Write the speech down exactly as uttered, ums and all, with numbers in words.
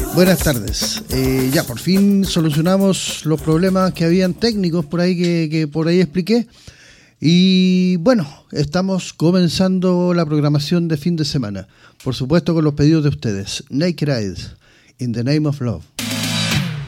Buenas tardes. Eh, ya, por fin solucionamos los problemas que habían técnicos por ahí que, que por ahí expliqué. Y bueno, estamos comenzando la programación de fin de semana. Por supuesto con los pedidos de ustedes. Naked Eyes, In the Name of Love.